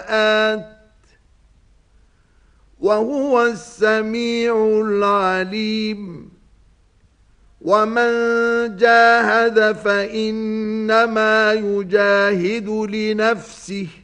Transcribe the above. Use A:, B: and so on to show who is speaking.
A: السيئات وهو السميع العليم ومن جاهد فإنما يجاهد لنفسه